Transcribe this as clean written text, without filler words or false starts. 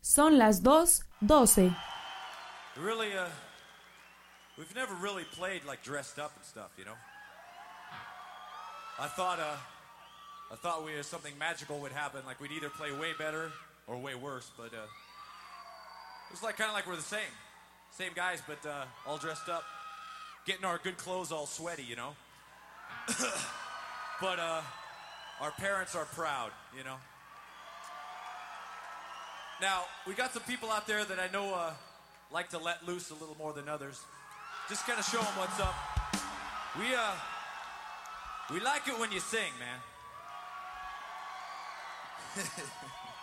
Son las 2:12. Really, we've never really played like dressed up and stuff, you know? I thought something magical would happen, like we'd either play way better or way worse, but it's like kind of like we're the same guys, but all dressed up, getting our good clothes all sweaty, you know? But our parents are proud, you know? Now, we got some people out there that I know like to let loose a little more than others. Just kind of show them what's up. We like it when you sing, man.